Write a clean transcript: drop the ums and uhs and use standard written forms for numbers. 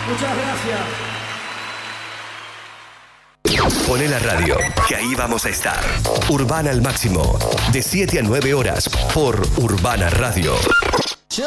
Muchas gracias. Poné la radio, que ahí vamos a estar. Urbana al máximo, de 7 a 9 horas por Urbana Radio.